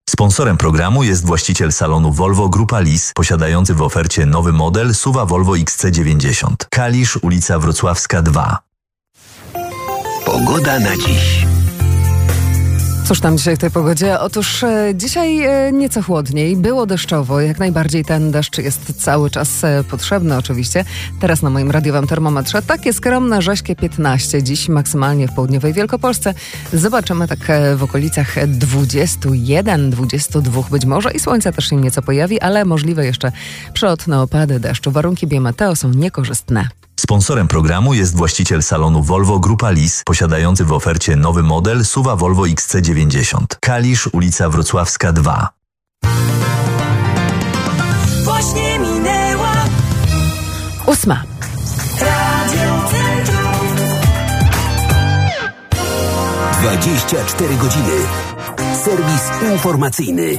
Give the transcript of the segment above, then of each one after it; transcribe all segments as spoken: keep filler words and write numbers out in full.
Sponsorem programu jest właściciel salonu Volvo Grupa Lis, posiadający w ofercie nowy model S U V-a Volvo X C dziewięćdziesiąt. Kalisz, ulica Wrocławska dwa. Pogoda na dziś. Cóż tam dzisiaj w tej pogodzie? Otóż e, dzisiaj e, nieco chłodniej, było deszczowo, jak najbardziej ten deszcz jest cały czas e, potrzebny oczywiście. Teraz na moim radiowym termometrze takie skromne rześkie piętnaście, dziś maksymalnie w południowej Wielkopolsce. Zobaczymy tak e, w okolicach dwudziestu jeden, dwudziestu dwóch być może i słońce też się nieco pojawi, ale możliwe jeszcze przelotne opady deszczu. Warunki biometeo są niekorzystne. Sponsorem programu jest właściciel salonu Volvo Grupa Lis, posiadający w ofercie nowy model S U V-a Volvo X C dziewięćdziesiąt. Kalisz, ulica Wrocławska dwa. Właśnie minęła Ósma. Radio Centrum. dwadzieścia cztery godziny. Serwis informacyjny.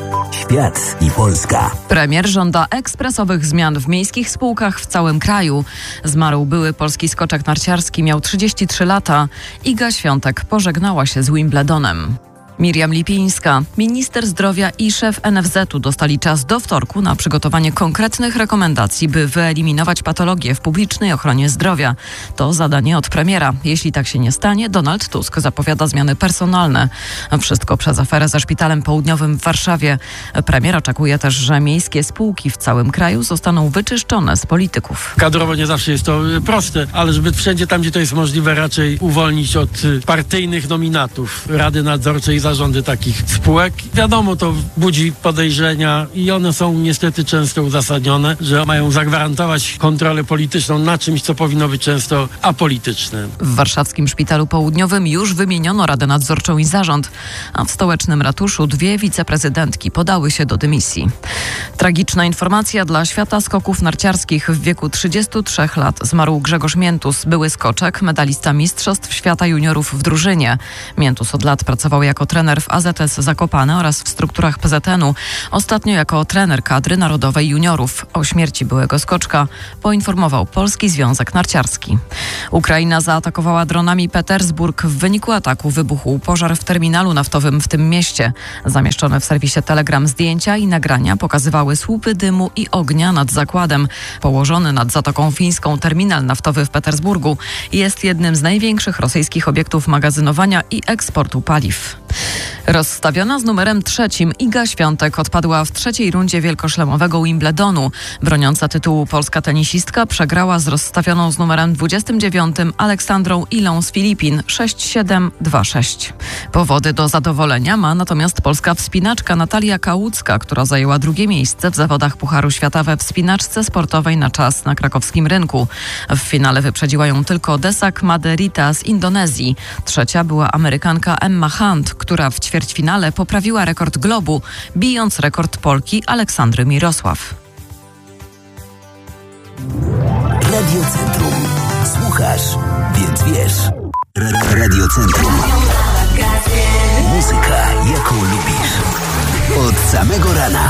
Świat i Polska. Premier żąda ekspresowych zmian w miejskich spółkach w całym kraju. Zmarł były polski skoczek narciarski, miał trzydzieści trzy lata. Iga Świątek pożegnała się z Wimbledonem. Miriam Lipińska, minister zdrowia i szef N F Z-u dostali czas do wtorku na przygotowanie konkretnych rekomendacji, by wyeliminować patologie w publicznej ochronie zdrowia. To zadanie od premiera. Jeśli tak się nie stanie, Donald Tusk zapowiada zmiany personalne. Wszystko przez aferę ze Szpitalem Południowym w Warszawie. Premier oczekuje też, że miejskie spółki w całym kraju zostaną wyczyszczone z polityków. Kadrowo nie zawsze jest to proste, ale żeby wszędzie tam, gdzie to jest możliwe, raczej uwolnić od partyjnych nominatów Rady Nadzorczej i zarządy takich spółek. Wiadomo, to budzi podejrzenia i one są niestety często uzasadnione, że mają zagwarantować kontrolę polityczną na czymś, co powinno być często apolityczne. W warszawskim Szpitalu Południowym już wymieniono Radę Nadzorczą i zarząd, a w stołecznym ratuszu dwie wiceprezydentki podały się do dymisji. Tragiczna informacja dla świata skoków narciarskich. W wieku trzydziestu trzech lat zmarł Grzegorz Miętus, były skoczek, medalista Mistrzostw Świata Juniorów w drużynie. Miętus od lat pracował jako trener w A Z S Zakopane oraz w strukturach P Z N u. Ostatnio jako trener kadry narodowej juniorów. O śmierci byłego skoczka poinformował Polski Związek Narciarski. Ukraina zaatakowała dronami Petersburg. W wyniku ataku wybuchł pożar w terminalu naftowym w tym mieście. Zamieszczone w serwisie Telegram zdjęcia i nagrania pokazywały słupy dymu i ognia nad zakładem. Położony nad Zatoką Fińską terminal naftowy w Petersburgu jest jednym z największych rosyjskich obiektów magazynowania i eksportu paliw. Rozstawiona z numerem trzecim Iga Świątek odpadła w trzeciej rundzie wielkoszlemowego Wimbledonu. Broniąca tytułu polska tenisistka przegrała z rozstawioną z numerem dwudziestym dziewiątym Aleksandrą Ilą z Filipin sześć siedem dwa sześć. Powody do zadowolenia ma natomiast polska wspinaczka Natalia Kałucka, która zajęła drugie miejsce w zawodach Pucharu Świata we wspinaczce sportowej na czas na krakowskim rynku. W finale wyprzedziła ją tylko Desak Maderita z Indonezji. Trzecia była Amerykanka Emma Hunt, która w ćwierćfinale poprawiła rekord globu, bijąc rekord Polki Aleksandry Mirosław. Radio Centrum. Słuchasz, więc wiesz. Radio Centrum. Muzyka, jaką lubisz. Od samego rana.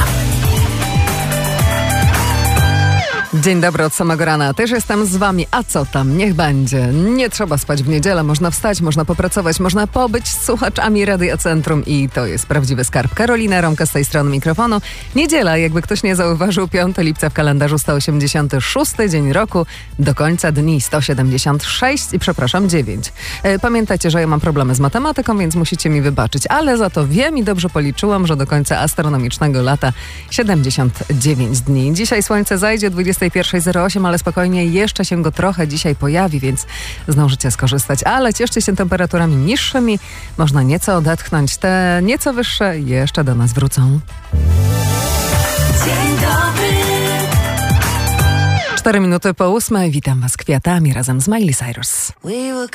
Dzień dobry od samego rana. Też jestem z wami. A co tam? Niech będzie. Nie trzeba spać w niedzielę. Można wstać, można popracować, można pobyć z słuchaczami Radia Centrum i to jest prawdziwy skarb. Karolina Romka z tej strony mikrofonu. Niedziela, jakby ktoś nie zauważył, piątego lipca w kalendarzu sto osiemdziesiąty szósty dzień roku. Do końca dni sto siedemdziesiąt sześć i przepraszam, dziewięć. E, pamiętajcie, że ja mam problemy z matematyką, więc musicie mi wybaczyć, ale za to wiem i dobrze policzyłam, że do końca astronomicznego lata siedemdziesiąt dziewięć dni. Dzisiaj słońce zajdzie dwudziesta pierwsza zero osiem, ale spokojnie jeszcze się go trochę dzisiaj pojawi, więc zdążycie skorzystać. Ale cieszcie się temperaturami niższymi. Można nieco odetchnąć. Te nieco wyższe jeszcze do nas wrócą. Dzień dobry. Cztery minuty po ósmej. Witam was kwiatami razem z Miley Cyrus.